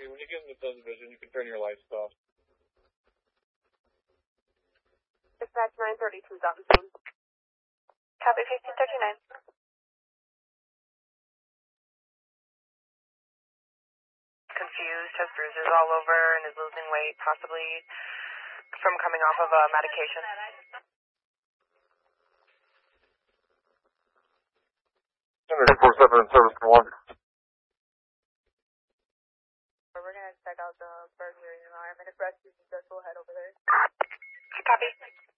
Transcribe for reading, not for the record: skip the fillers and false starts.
copy. When you get into subdivision, you can turn your lights off. Dispatch 932, Southern. Copy 1539. Confused, has bruises all over, and is losing weight, possibly from coming off of medication. 147 in service for 1. We're going to check out the burglary alarm, and if rescue needs us, we'll head over there. Copy.